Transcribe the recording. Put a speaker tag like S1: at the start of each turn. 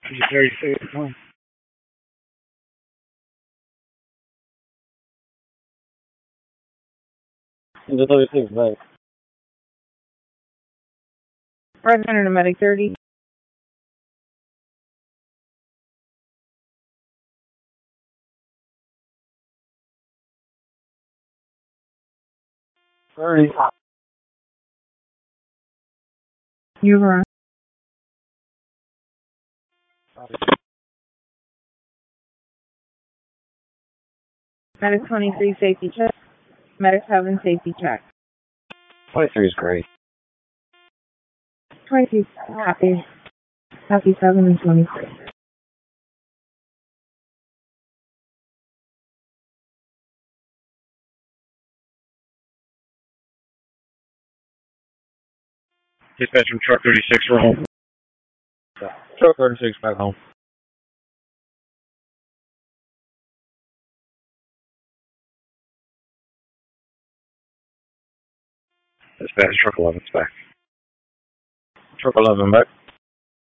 S1: 36, come on. Into 36, back.
S2: Right under the medic 30. You were medic 23 safety check. Medic 7 safety check.
S1: 23 is great.
S2: 22 happy. Happy 7 and 23.
S1: Dispatch from truck 36, we're home. Truck 36, back home. Dispatch truck 11's back. Truck 11 back.